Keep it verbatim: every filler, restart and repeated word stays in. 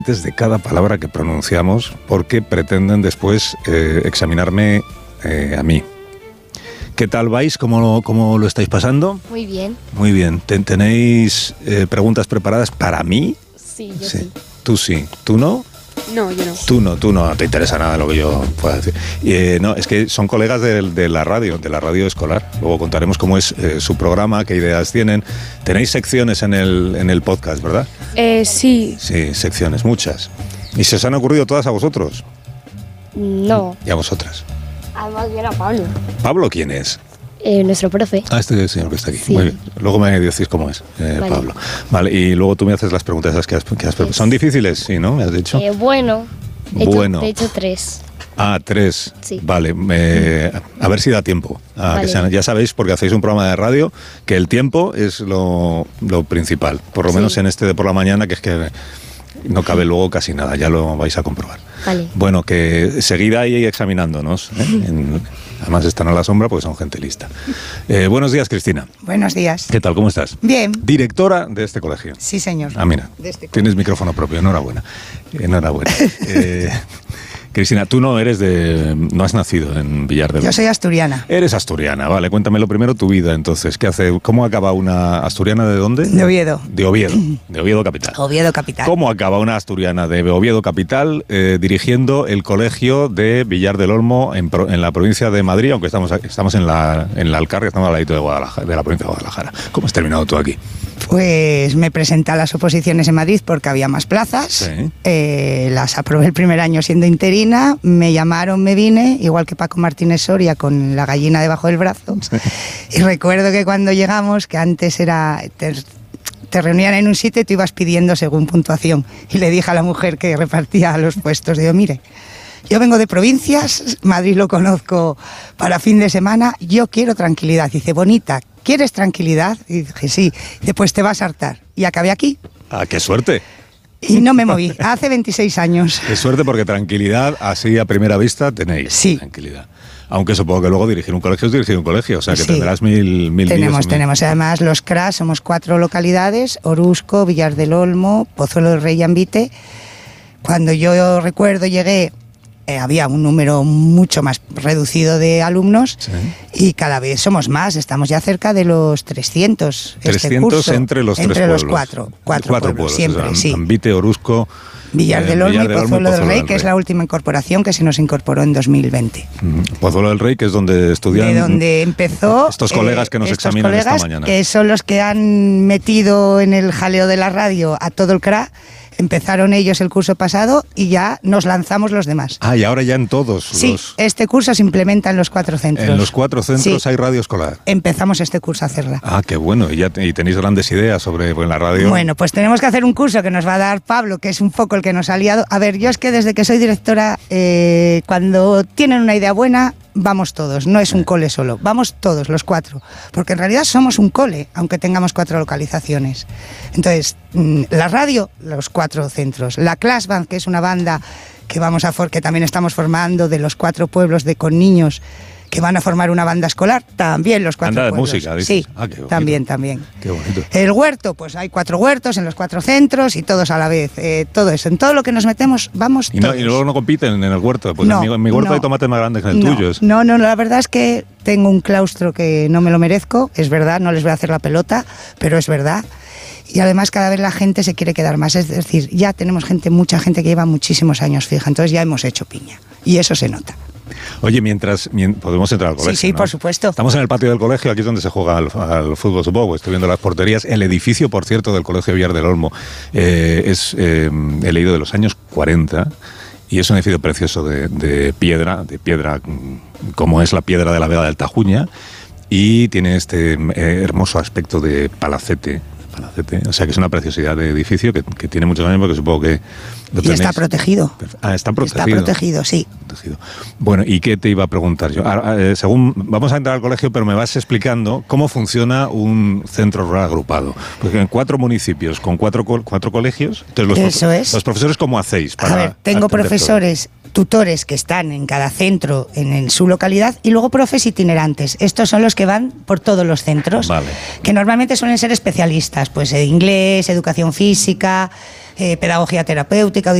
de cada palabra que pronunciamos porque pretenden después eh, examinarme eh, a mí. ¿Qué tal vais? ¿Cómo, cómo lo estáis pasando? Muy bien. Muy bien. ¿Ten, ¿Tenéis eh, preguntas preparadas para mí? Sí, yo sí. sí. ¿Tú sí? ¿Tú no? No, yo no. Tú no, tú no, no te interesa nada lo que yo pueda decir. Eh, no, es que son colegas de, de la radio, de la radio escolar. Luego contaremos cómo es eh, su programa, qué ideas tienen. Tenéis secciones en el, en el podcast, ¿verdad? Eh, sí. Sí, secciones, muchas. ¿Y se os han ocurrido todas a vosotros? No. ¿Y a vosotras? Además bien a Pablo. ¿Pablo quién es? Eh, nuestro profe. Ah, este señor que está aquí. Sí. Muy bien. Luego me decís cómo es, eh, Vale. Pablo. Vale, y luego tú me haces las preguntas esas que has, que has preparado. ¿Son difíciles? Sí, ¿no? ¿Me has dicho? Eh, bueno. He Bueno. Hecho, he hecho tres. Ah, tres. Sí. Vale, me- a ver si da tiempo. a Vale. que sean- ya sabéis, porque hacéis un programa de radio, que el tiempo es lo, lo principal. Por lo Sí. menos en este de por la mañana, que es que no cabe luego casi nada. Ya lo vais a comprobar. Vale. Bueno, que seguid ahí examinándonos. ¿eh? En- además están a la sombra porque son gente lista. Eh, buenos días, Cristina. Buenos días. ¿Qué tal? ¿Cómo estás? Bien. Directora de este colegio. Sí, señor. Ah, mira, De este tienes micrófono propio, enhorabuena. Enhorabuena. Eh, Cristina, tú no eres de... no has nacido en Villar del Yo Olmo. soy asturiana, Eres asturiana, vale. Cuéntame lo primero tu vida, entonces. ¿Qué hace? ¿Cómo acaba una asturiana de dónde? de Oviedo, De Oviedo, de Oviedo capital. Oviedo capital. ¿Cómo acaba una asturiana de Oviedo capital eh, dirigiendo el colegio de Villar del Olmo en, pro- en la provincia de Madrid, aunque estamos, aquí- estamos en la en la Alcarria, estamos al ladito de Guadalajara, de la provincia de Guadalajara? ¿Cómo has terminado tú aquí? Pues me presenté a las oposiciones en Madrid porque había más plazas. Sí. Eh, las aprobé el primer año siendo interina. Me llamaron, me vine, igual que Paco Martínez Soria, con la gallina debajo del brazo. Y recuerdo que cuando llegamos, que antes era... Te, te reunían en un sitio y tú ibas pidiendo según puntuación. Y le dije a la mujer que repartía los puestos, digo, mire, yo vengo de provincias, Madrid lo conozco para fin de semana, yo quiero tranquilidad. Dice, bonita, ¿quieres tranquilidad? Y dije, sí. Después te vas a hartar. Y acabé aquí. ¡Ah, qué suerte! Y no me moví. Hace veintiséis años. Qué suerte, porque tranquilidad, así a primera vista, tenéis Sí. tranquilidad. Aunque supongo que luego dirigir un colegio es dirigir un colegio, o sea que Sí. tendrás mil mil líos y Tenemos, mil- tenemos. Además, los C R A somos cuatro localidades, Orusco, Villar del Olmo, Pozuelo del Rey y Ambite. Cuando yo recuerdo llegué, eh, había un número mucho más reducido de alumnos. Sí. Y cada vez somos más, estamos ya cerca de los trescientos. este trescientos curso. entre los entre tres los pueblos. cuatro, cuatro, pueblos, siempre, o sea, sí. Ambite, Orusco, Villar eh, del Olmo Villar y del Olmo Pozuelo del Rey, que es Rey. la última incorporación que se nos incorporó en dos mil veinte. Mm, Pozuelo del Rey, que es donde estudian De donde empezó. estos colegas que nos estos examinan esta colegas, mañana. Que son los que han metido en el jaleo de la radio a todo el C R A. Empezaron ellos el curso pasado y ya nos lanzamos los demás. Ah, y ahora ya en todos Sí, los... este curso se implementa en los cuatro centros. En los cuatro centros Sí. hay radio escolar. Empezamos este curso a hacerla. Ah, qué bueno. Y, ya te- y tenéis grandes ideas sobre pues, la radio. Bueno, pues tenemos que hacer un curso que nos va a dar Pablo, que es un poco el que nos ha liado. A ver, yo es que desde que soy directora, eh, cuando tienen una idea buena, vamos todos, no es un cole solo, vamos todos, los cuatro, porque en realidad somos un cole, aunque tengamos cuatro localizaciones. Entonces, mm, la radio, los cuatro centros, la Class Band, que es una banda que, vamos a for- que también estamos formando de los cuatro pueblos de con niños, que van a formar una banda escolar, también los cuatro Banda de pueblos. música, dices. Sí, Ah, qué bonito. también, también. Qué bonito. El huerto, pues hay cuatro huertos en los cuatro centros y todos a la vez. Eh, todo eso, en todo lo que nos metemos, vamos Y, no- todos. y luego no compiten en el huerto. Pues No, en, mi, en mi huerto no. hay tomates más grandes que en el no, tuyo. No, no, la verdad es que tengo un claustro que no me lo merezco, es verdad, no les voy a hacer la pelota, pero es verdad. Y además cada vez la gente se quiere quedar más, es decir, ya tenemos gente, mucha gente que lleva muchísimos años fija, entonces ya hemos hecho piña y eso se nota. Oye, mientras mien- podemos entrar al colegio. Sí, sí, ¿no? por supuesto. Estamos en el patio del colegio, aquí es donde se juega al, al fútbol, supongo. Estoy viendo las porterías. El edificio, por cierto, del Colegio Villar del Olmo eh, es, eh, he leído, de los años cuarenta. Y es un edificio precioso de, de piedra, de piedra mm, como es la piedra de la Vega del Tajuña, y tiene este eh, hermoso aspecto de palacete. Palacete, o sea que es una preciosidad de edificio que, que tiene muchos años, porque supongo que lo Y tenéis. está protegido. Ah, está protegido. Está protegido, sí. Protegido. Bueno, ¿y qué te iba a preguntar yo? Ahora, eh, según vamos a entrar al colegio, pero me vas explicando cómo funciona un centro rural agrupado. Porque en cuatro municipios con cuatro, co- cuatro colegios, entonces los, Eso es. los profesores, ¿cómo hacéis? Para A ver, tengo atender profesores, tutores que están en cada centro, en, en su localidad, y luego profes itinerantes. Estos son los que van por todos los centros, Vale. que normalmente suelen ser especialistas, pues de inglés, educación física, eh, pedagogía terapéutica,